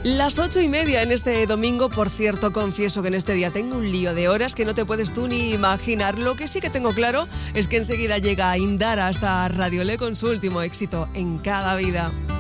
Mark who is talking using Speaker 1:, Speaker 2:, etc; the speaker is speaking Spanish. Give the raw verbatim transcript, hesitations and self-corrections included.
Speaker 1: Las ocho y media en este domingo. Por cierto, confieso que en este día tengo un lío de horas que no te puedes tú ni imaginar. Lo que sí que tengo claro es que enseguida llega Indara hasta Radio Le con su último éxito, En cada vida.